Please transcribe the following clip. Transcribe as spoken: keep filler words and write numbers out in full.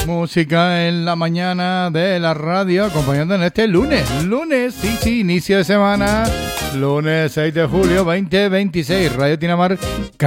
Música en la mañana de la radio, acompañando en este lunes. Lunes, sí, sí, inicio de semana. Lunes seis de julio veinte veintiséis. Radio Tinamar.